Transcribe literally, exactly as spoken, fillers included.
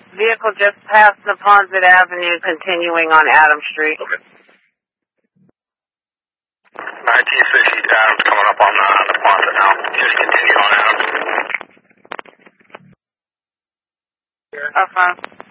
Vehicle just past Neponset Avenue, continuing on Adams Street. Okay. nineteen sixty Adams coming up on uh, Neponset now. Just continue on Adams. Okay.